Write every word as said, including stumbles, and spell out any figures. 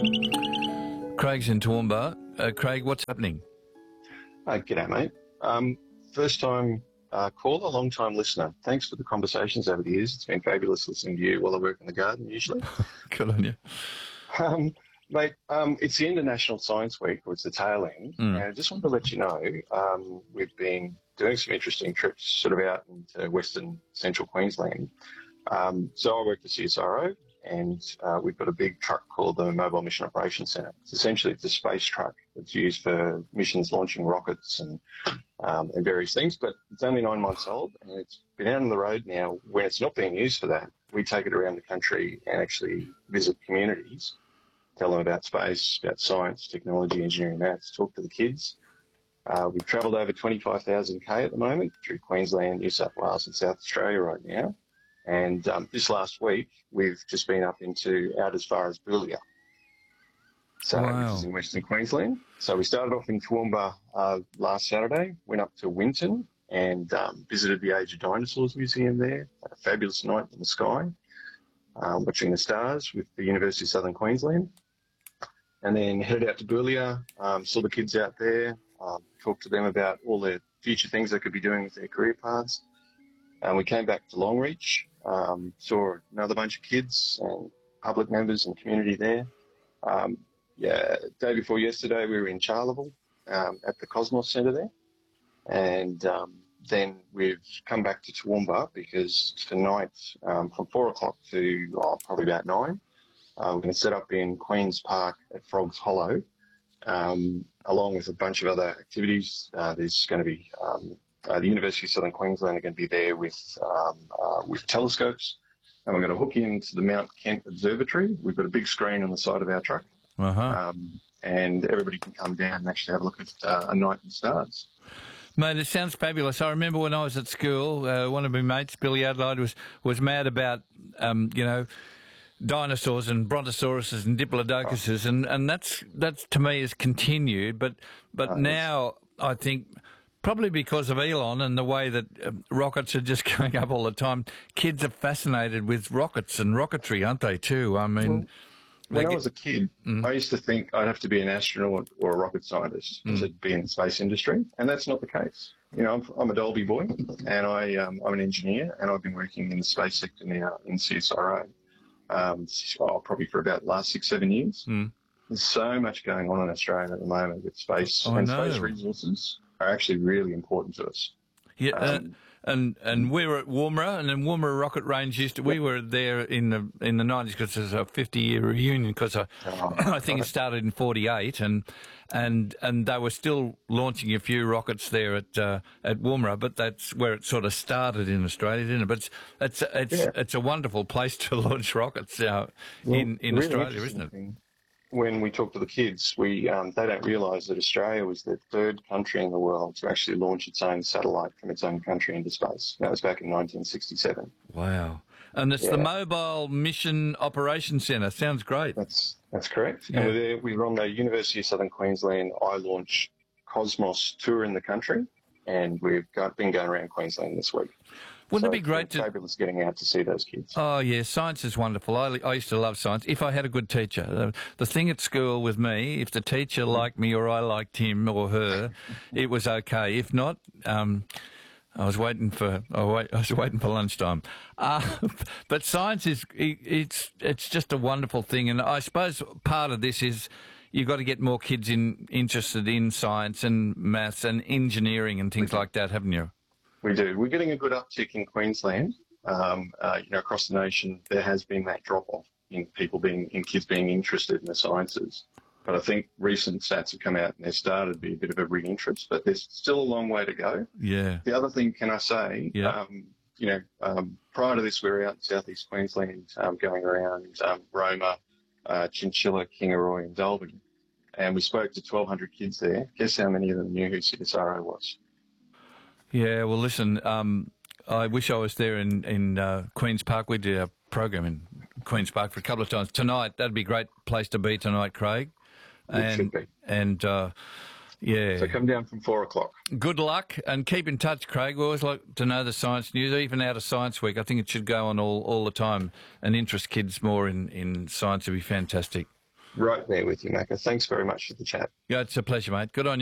Craig's in Toowoomba. Uh, Craig, what's happening? Uh, g'day, mate. Um, first time uh, caller, long time listener. Thanks for the conversations over the years. It's been fabulous listening to you while I work in the garden, usually. Good on you. Um, mate, um, it's the International Science Week, or it's the tail end, Mm. and I just wanted to let you know um, we've been doing some interesting trips sort of out into Western Central Queensland. Um, so I work for C S R O, and uh, we've got a big truck called the Mobile Mission Operations Centre. It's essentially it's a space truck that's used for missions launching rockets and um, and various things, but it's only nine months old, and it's been out on the road now. When it's not being used for that, we take it around the country and actually visit communities, tell them about space, about science, technology, engineering, maths, talk to the kids. Uh, we've travelled over twenty-five thousand K at the moment through Queensland, New South Wales and South Australia right now. And um, this last week, we've just been up into out as far as Boulia, so, Wow. which is in Western Queensland. So we started off in Toowoomba uh, last Saturday, went up to Winton and um, visited the Age of Dinosaurs Museum there. Had a fabulous night in the sky, um, watching the stars with the University of Southern Queensland. And then headed out to Boulia, um, saw the kids out there, um, talked to them about all the future things they could be doing with their career paths. And we came back to Longreach, um, saw another bunch of kids and public members and community there. Um, yeah, day before yesterday, we were in Charleville um, at the Cosmos Centre there. And um, then we've come back to Toowoomba because tonight, um, from four o'clock to oh, probably about nine, uh, we're going to set up in Queen's Park at Frogs Hollow, um, along with a bunch of other activities. Uh, there's going to be um, uh, the University of Southern Queensland are going to be there with um, uh, with telescopes, and we're going to hook into the Mount Kent Observatory. We've got a big screen on the side of our truck, Uh-huh. um, and everybody can come down and actually have a look at uh, a night in the stars. Mate, it sounds fabulous. I remember when I was at school, uh, one of my mates, Billy Adelaide, was, was mad about, um, you know, dinosaurs and brontosauruses and diplodocuses, and, and that's, that's to me has continued. But, but Oh, now I think probably because of Elon and the way that uh, rockets are just going up all the time, kids are fascinated with rockets and rocketry, aren't they, too? I mean... Well, When Like I was a kid, Mm. I used to think I'd have to be an astronaut or a rocket scientist Mm. to be in the space industry, and that's not the case. You know, I'm, I'm a Dolby boy, and I, um, I'm an engineer, and I've been working in the space sector now in C S R O, um, oh, probably for about the last six, seven years. Mm. There's so much going on in Australia at the moment with space, I and know. space resources are actually really important to us. Yeah, uh, Um, and and we were at Woomera, and then Woomera Rocket Range used to. We were there in the in the nineties because there's a fifty year reunion. Because I, Oh, I think it started in forty eight, and and and they were still launching a few rockets there at uh, at Woomera, but that's where it sort of started in Australia, didn't it? But it's it's it's, Yeah. it's a wonderful place to launch rockets uh, Well, in in really Australia, interesting isn't it? thing, when we talk to the kids, we um, they don't realise that Australia was the third country in the world to actually launch its own satellite from its own country into space. That was back in nineteen sixty-seven. Wow. And it's the Yeah. Mobile Mission Operations Centre. Sounds great. That's that's correct. Yeah. And we're there, we were on the University of Southern Queensland iLaunch Cosmos tour in the country, and we've got, been going around Queensland this week. Wouldn't So it be it's great been to... fabulous getting out to see those kids. Oh, yeah, science is wonderful. I, I used to love science if I had a good teacher. The, the thing at school with me, if the teacher liked me or I liked him or her, it was okay. If not, um, I was waiting for I, wait, I was waiting for lunchtime. Uh, but science is it, it's it's just a wonderful thing, and I suppose part of this is you've got to get more kids in interested in science and maths and engineering and things like that, haven't you? We do. We're getting a good uptick in Queensland. Um, uh, you know, across the nation, there has been that drop-off in people being, in kids being interested in the sciences. But I think recent stats have come out and there's started to be a bit of a re-interest, but there's still a long way to go. Yeah. The other thing, can I say, Yeah. um, you know, um, prior to this, we were out in southeast Queensland um, going around um, Roma, uh, Chinchilla, Kingaroy and Dalby, and we spoke to twelve hundred kids there. Guess how many of them knew who C S R O was? Yeah, well, listen, um, I wish I was there in, in uh, Queen's Park. We did a program in Queen's Park for a couple of times. Tonight, that'd be a great place to be tonight, Craig. It And, should be. And, uh, yeah. So come down from four o'clock. Good luck and keep in touch, Craig. We always like to know the science news, even out of Science Week. I think it should go on all, all the time and interest kids more in, in science would be fantastic. Right there with you, Macca. Thanks very much for the chat. Yeah, it's a pleasure, mate. Good on you.